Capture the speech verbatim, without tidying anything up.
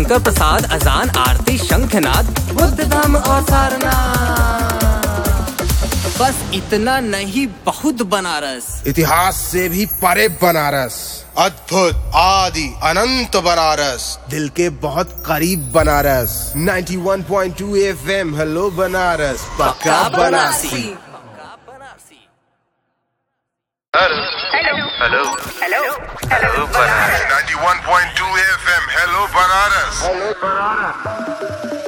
शंकर प्रसाद, अजान, आरती, शंखनाद, बुद्ध धाम और सारनाथ। बस इतना नहीं, बहुत बनारस। इतिहास से भी परे बनारस, अद्भुत, आदि, अनंत बनारस, दिल के बहुत करीब बनारस। इक्यानवे पॉइंट दो एफ एम, हेलो बनारस, पक्का Banarasi. Hello hello hello hello Banaras. इक्यानवे पॉइंट दो एफ एम, हेलो बनारस।